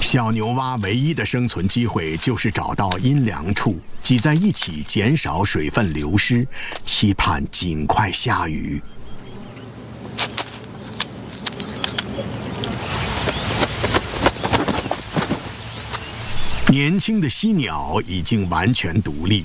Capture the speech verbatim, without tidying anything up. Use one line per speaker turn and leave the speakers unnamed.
小牛蛙唯一的生存机会就是找到阴凉处，挤在一起，减少水分流失，期盼尽快下雨。年轻的犀鸟已经完全独立，